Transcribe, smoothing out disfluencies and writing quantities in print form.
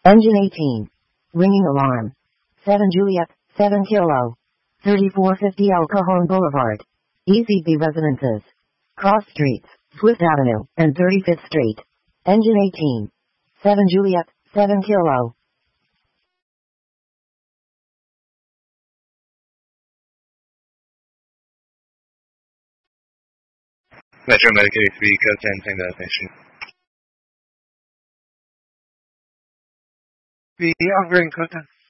Engine 18. Ringing alarm. 7 Juliet, 7 Kilo. 3450 El Cajon Boulevard. ECB Residences. Cross Streets, Swift Avenue, and 35th Street. Engine 18. 7 Juliet, 7 Kilo. Metro Medicaid 3, code 10, Tango Station. The Green Code 10.